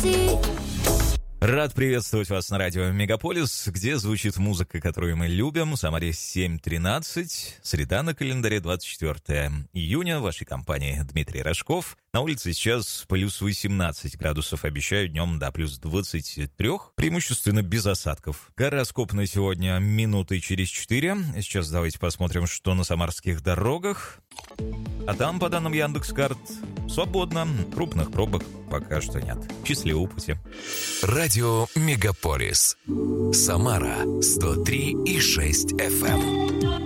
Рад приветствовать вас на радио «Мегаполис», где звучит музыка, которую мы любим. В Самаре 7:13, среда на календаре 24 июня. В вашей компании Дмитрий Рожков. На улице сейчас плюс 18 градусов, обещаю днем до плюс 23, преимущественно без осадков. Гороскоп на сегодня минуты через 4. Сейчас давайте посмотрим, что на самарских дорогах. А там, по данным Яндекс.Карт, свободно. Крупных пробок пока что нет. Счастливого пути. Радио «Мегаполис». Самара 103,6 FM.